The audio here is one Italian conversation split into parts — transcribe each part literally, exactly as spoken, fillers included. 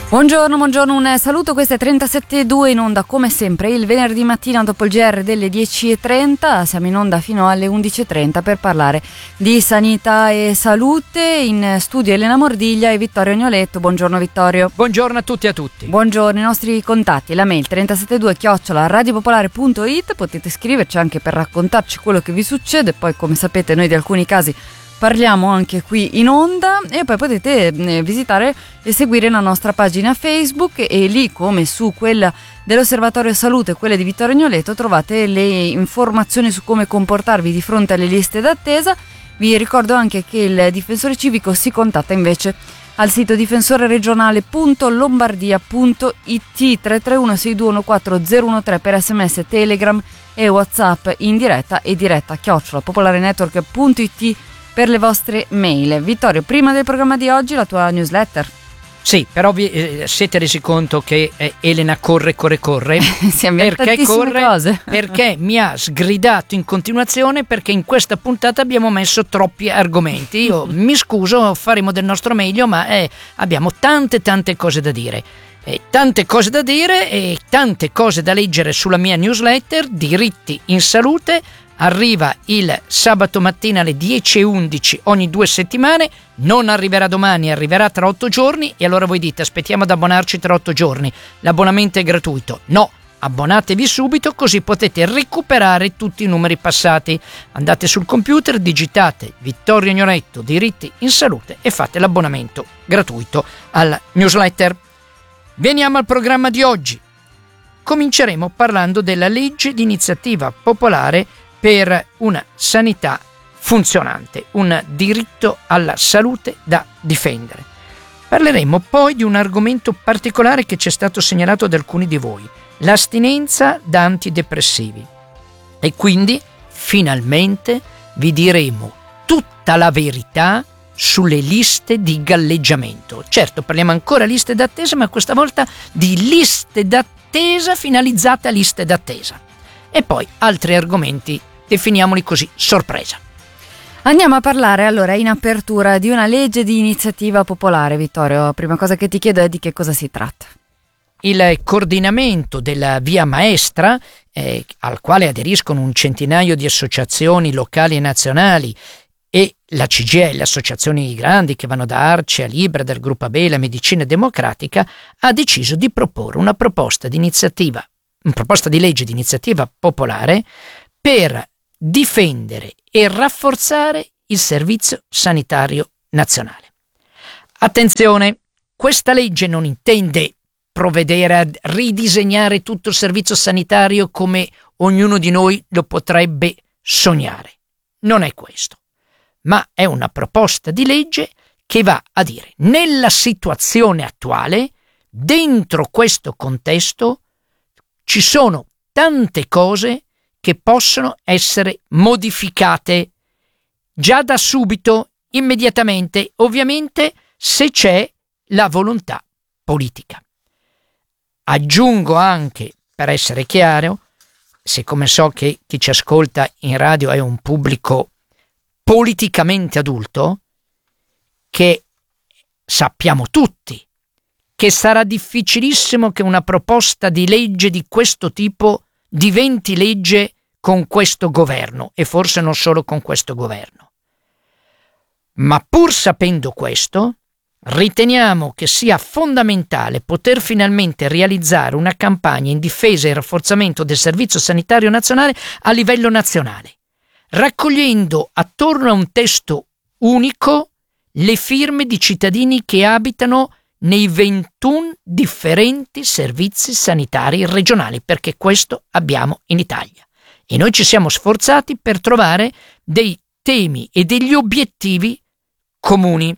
Buongiorno, buongiorno, un saluto, questo è trentasette due in onda come sempre il venerdì mattina dopo il G R delle dieci e trenta, siamo in onda fino alle undici e trenta per parlare di sanità e salute. In studio Elena Mordiglia e Vittorio Agnoletto. Buongiorno Vittorio. Buongiorno a tutti e a tutti. Buongiorno, i nostri contatti, la mail trentasette due chiocciola radiopopolare punto it, potete scriverci anche per raccontarci quello che vi succede, poi come sapete noi di alcuni casi parliamo anche qui in onda, e poi potete visitare e seguire la nostra pagina Facebook, e lì come su quella dell'Osservatorio Salute e quelle di Vittorio Agnoletto trovate le informazioni su come comportarvi di fronte alle liste d'attesa. Vi ricordo anche che il difensore civico si contatta invece al sito difensoreregionale punto lombardia punto it, tre tre uno sei due uno quattro zero uno tre per sms, telegram e whatsapp in diretta, e diretta chiocciola popolarenetwork punto it per le vostre mail. Vittorio, prima del programma di oggi la tua newsletter. Sì, però vi eh, siete resi conto che eh, Elena corre, corre, corre? Perché corre? Cose. Perché mi ha sgridato in continuazione, perché in questa puntata abbiamo messo troppi argomenti. Io mi scuso, faremo del nostro meglio, ma eh, abbiamo tante tante cose da dire. Eh, tante cose da dire e tante cose da leggere sulla mia newsletter, Diritti in Salute. Arriva il sabato mattina alle dieci e undici ogni due settimane, non arriverà domani, arriverà tra otto giorni, e allora voi dite aspettiamo ad abbonarci tra otto giorni, l'abbonamento è gratuito. No, abbonatevi subito così potete recuperare tutti i numeri passati. Andate sul computer, digitate Vittorio Agnoletto, Diritti in Salute e fate l'abbonamento gratuito alla newsletter. Veniamo al programma di oggi. Cominceremo parlando della legge di iniziativa popolare per una sanità funzionante, un diritto alla salute da difendere. Parleremo poi di un argomento particolare che ci è stato segnalato da alcuni di voi, l'astinenza da antidepressivi. E quindi, finalmente, vi diremo tutta la verità sulle liste di galleggiamento. Certo, parliamo ancora di liste d'attesa, ma questa volta di liste d'attesa finalizzate a liste d'attesa. E poi altri argomenti, definiamoli così, sorpresa. Andiamo a parlare allora in apertura di una legge di iniziativa popolare. Vittorio, prima cosa che ti chiedo è di che cosa si tratta. Il coordinamento della Via Maestra, eh, al quale aderiscono un centinaio di associazioni locali e nazionali, e la C G I L, associazioni grandi che vanno da Arce a Libra, del Gruppo Abela, Medicina Democratica, ha deciso di proporre una proposta di iniziativa, una proposta di legge di iniziativa popolare per difendere e rafforzare il Servizio Sanitario Nazionale. Attenzione, questa legge non intende provvedere a ridisegnare tutto il servizio sanitario come ognuno di noi lo potrebbe sognare. Non è questo, ma è una proposta di legge che va a dire: nella situazione attuale, dentro questo contesto, ci sono tante cose che possono essere modificate già da subito, immediatamente, ovviamente se c'è la volontà politica. Aggiungo anche, per essere chiaro, siccome so che chi ci ascolta in radio è un pubblico politicamente adulto, che sappiamo tutti che sarà difficilissimo che una proposta di legge di questo tipo diventi legge con questo governo, e forse non solo con questo governo. Ma pur sapendo questo, riteniamo che sia fondamentale poter finalmente realizzare una campagna in difesa e rafforzamento del Servizio Sanitario Nazionale a livello nazionale, raccogliendo attorno a un testo unico le firme di cittadini che abitano nei ventuno differenti servizi sanitari regionali, perché questo abbiamo in Italia. E noi ci siamo sforzati per trovare dei temi e degli obiettivi comuni.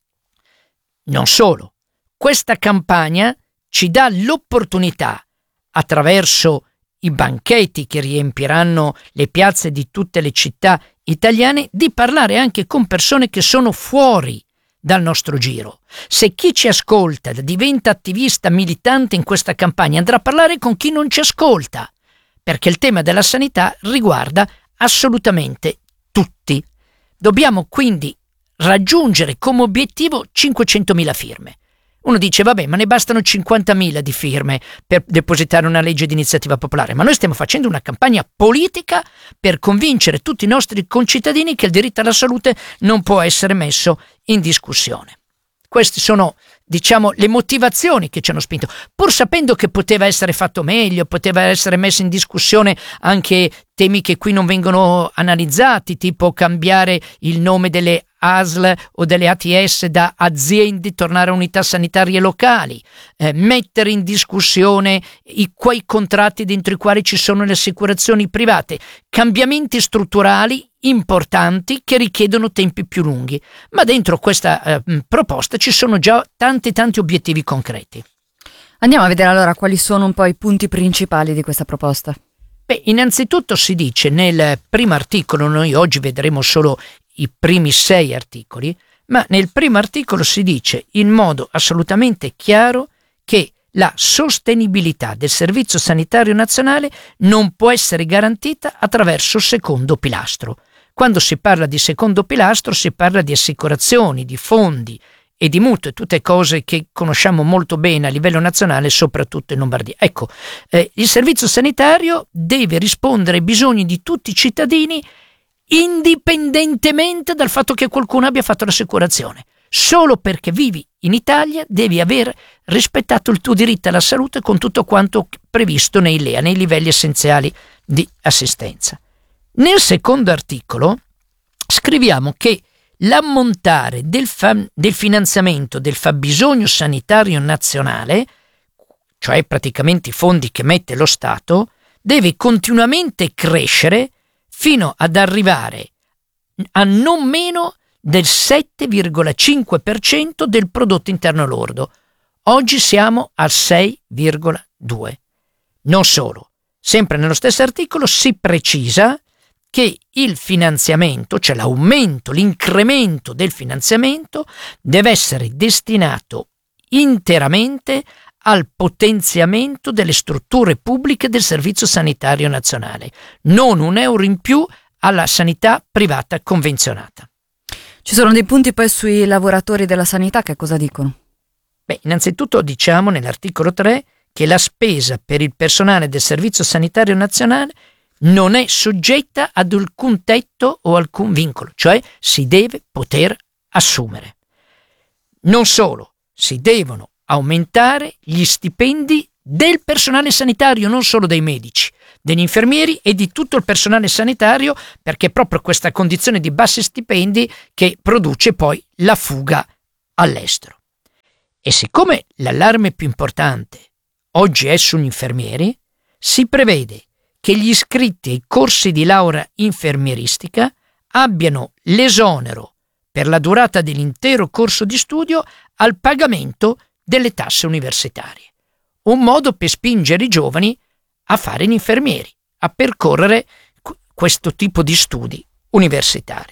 Non solo, questa campagna ci dà l'opportunità, attraverso i banchetti che riempiranno le piazze di tutte le città italiane, di parlare anche con persone che sono fuori dal nostro giro. Se chi ci ascolta diventa attivista, militante in questa campagna, andrà a parlare con chi non ci ascolta, perché il tema della sanità riguarda assolutamente tutti. Dobbiamo quindi raggiungere come obiettivo cinquecentomila firme. Uno dice, vabbè, ma ne bastano cinquantamila di firme per depositare una legge di iniziativa popolare, ma noi stiamo facendo una campagna politica per convincere tutti i nostri concittadini che il diritto alla salute non può essere messo in discussione. Queste sono, diciamo, le motivazioni che ci hanno spinto, pur sapendo che poteva essere fatto meglio, poteva essere messo in discussione anche temi che qui non vengono analizzati, tipo cambiare il nome delle A S L o delle A T S da aziende, tornare a unità sanitarie locali, eh, mettere in discussione i, quei contratti dentro i quali ci sono le assicurazioni private, cambiamenti strutturali importanti che richiedono tempi più lunghi, ma dentro questa eh, proposta ci sono già tanti tanti obiettivi concreti. Andiamo a vedere allora quali sono un po' i punti principali di questa proposta. Beh, innanzitutto si dice nel primo articolo, noi oggi vedremo solo i primi sei articoli, ma nel primo articolo si dice in modo assolutamente chiaro che la sostenibilità del Servizio Sanitario Nazionale non può essere garantita attraverso il secondo pilastro. Quando si parla di secondo pilastro si parla di assicurazioni, di fondi e di mutui, tutte cose che conosciamo molto bene a livello nazionale, soprattutto in Lombardia. Ecco, eh, il servizio sanitario deve rispondere ai bisogni di tutti i cittadini indipendentemente dal fatto che qualcuno abbia fatto l'assicurazione. Solo perché vivi in Italia devi aver rispettato il tuo diritto alla salute con tutto quanto previsto nei L E A, nei livelli essenziali di assistenza. Nel secondo articolo scriviamo che l'ammontare del, fa- del finanziamento del fabbisogno sanitario nazionale, cioè praticamente i fondi che mette lo Stato, deve continuamente crescere fino ad arrivare a non meno del sette virgola cinque per cento del prodotto interno lordo. Oggi siamo al sei virgola due per cento. Non solo, sempre nello stesso articolo si precisa che il finanziamento, cioè l'aumento, l'incremento del finanziamento, deve essere destinato interamente al potenziamento delle strutture pubbliche del Servizio Sanitario Nazionale, non un euro in più alla sanità privata convenzionata. Ci sono dei punti poi sui lavoratori della sanità, che cosa dicono? Beh, innanzitutto diciamo nell'articolo tre che la spesa per il personale del Servizio Sanitario Nazionale non è soggetta ad alcun tetto o alcun vincolo, cioè si deve poter assumere. Non solo, si devono aumentare gli stipendi del personale sanitario, non solo dei medici, degli infermieri e di tutto il personale sanitario, perché è proprio questa condizione di bassi stipendi che produce poi la fuga all'estero. E siccome l'allarme più importante oggi è sugli infermieri, si prevede che gli iscritti ai corsi di laurea infermieristica abbiano l'esonero per la durata dell'intero corso di studio al pagamento delle tasse universitarie. Un modo per spingere i giovani a fare gli infermieri, a percorrere questo tipo di studi universitari.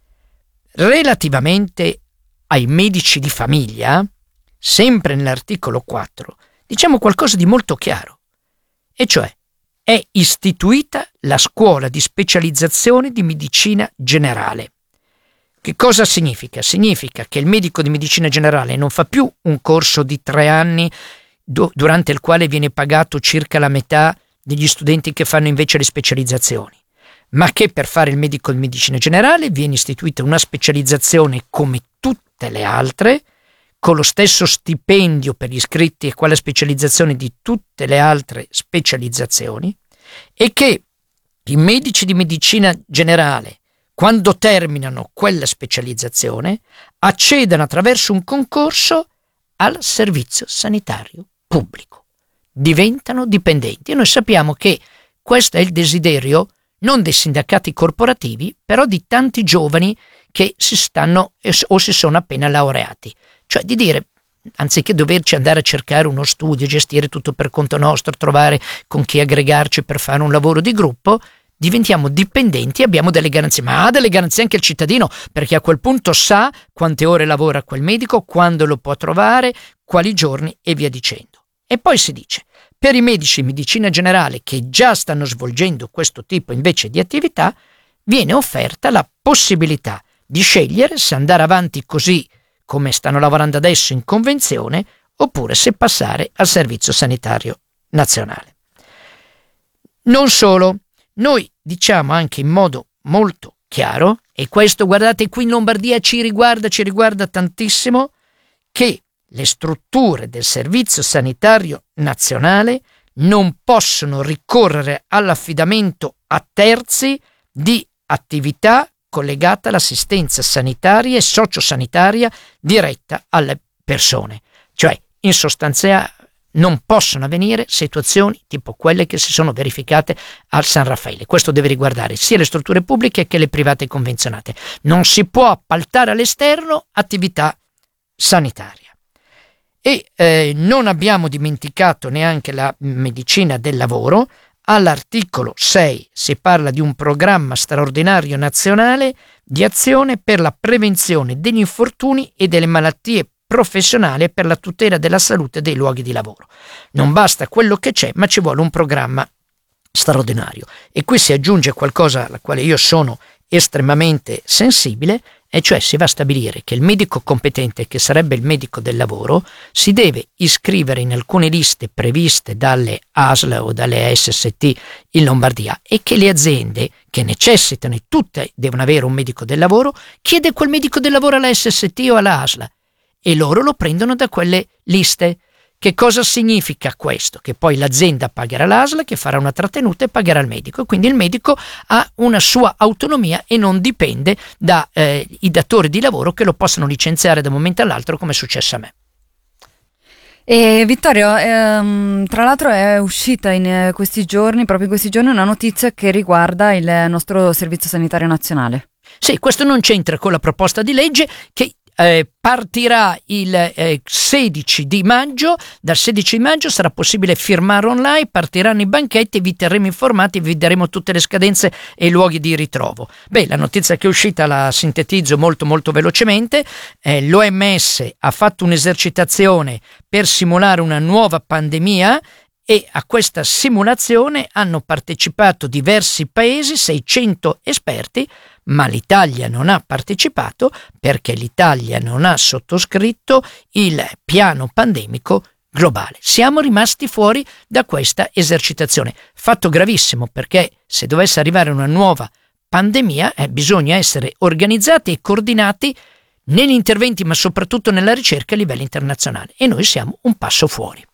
Relativamente ai medici di famiglia, sempre nell'articolo quattro, diciamo qualcosa di molto chiaro, e cioè è istituita la scuola di specializzazione di medicina generale. Che cosa significa? Significa che il medico di medicina generale non fa più un corso di tre anni do, durante il quale viene pagato circa la metà degli studenti che fanno invece le specializzazioni, ma che per fare il medico di medicina generale viene istituita una specializzazione come tutte le altre, con lo stesso stipendio per gli iscritti a quella specializzazione di tutte le altre specializzazioni, e che i medici di medicina generale, quando terminano quella specializzazione, accedano attraverso un concorso al servizio sanitario pubblico. Diventano dipendenti. E noi sappiamo che questo è il desiderio non dei sindacati corporativi, però di tanti giovani che si stanno o si sono appena laureati. Cioè di dire, anziché doverci andare a cercare uno studio, gestire tutto per conto nostro, trovare con chi aggregarci per fare un lavoro di gruppo, diventiamo dipendenti e abbiamo delle garanzie, ma ha delle garanzie anche il cittadino, perché a quel punto sa quante ore lavora quel medico, quando lo può trovare, quali giorni e via dicendo. E poi si dice, per i medici di medicina generale che già stanno svolgendo questo tipo invece di attività, viene offerta la possibilità di scegliere se andare avanti così come stanno lavorando adesso in convenzione oppure se passare al Servizio Sanitario Nazionale. Non solo, noi diciamo anche in modo molto chiaro, e questo guardate qui in Lombardia ci riguarda, ci riguarda tantissimo, che le strutture del Servizio Sanitario Nazionale non possono ricorrere all'affidamento a terzi di attività collegata all'assistenza sanitaria e sociosanitaria diretta alle persone. Cioè, in sostanza, non possono avvenire situazioni tipo quelle che si sono verificate al San Raffaele. Questo deve riguardare sia le strutture pubbliche che le private convenzionate. Non si può appaltare all'esterno attività sanitaria. E eh, non abbiamo dimenticato neanche la medicina del lavoro. All'articolo sei si parla di un programma straordinario nazionale di azione per la prevenzione degli infortuni e delle malattie professionali e per la tutela della salute dei luoghi di lavoro. Non basta quello che c'è, ma ci vuole un programma straordinario. E qui si aggiunge qualcosa alla quale io sono estremamente sensibile, e cioè si va a stabilire che il medico competente, che sarebbe il medico del lavoro, si deve iscrivere in alcune liste previste dalle A S L o dalle A S S T in Lombardia, e che le aziende che necessitano e tutte devono avere un medico del lavoro, chiede quel medico del lavoro alla S S T o alla A S L e loro lo prendono da quelle liste. Che cosa significa questo? Che poi l'azienda pagherà l'A S L, che farà una trattenuta e pagherà il medico, e quindi il medico ha una sua autonomia e non dipende dai eh, datori di lavoro che lo possono licenziare da un momento all'altro, come è successo a me. E Vittorio, ehm, tra l'altro è uscita in questi giorni, proprio in questi giorni, una notizia che riguarda il nostro Servizio Sanitario Nazionale. Sì, questo non c'entra con la proposta di legge che Eh, partirà il eh, sedici di maggio. Dal sedici di maggio sarà possibile firmare online, partiranno i banchetti, vi terremo informati, vi daremo tutte le scadenze e i luoghi di ritrovo. Beh, la notizia che è uscita la sintetizzo molto molto velocemente. eh, l'O M S ha fatto un'esercitazione per simulare una nuova pandemia, e a questa simulazione hanno partecipato diversi paesi, seicento esperti, ma l'Italia non ha partecipato perché l'Italia non ha sottoscritto il piano pandemico globale. Siamo rimasti fuori da questa esercitazione. Fatto gravissimo, perché se dovesse arrivare una nuova pandemia eh, bisogna essere organizzati e coordinati negli interventi, ma soprattutto nella ricerca a livello internazionale, e noi siamo un passo fuori.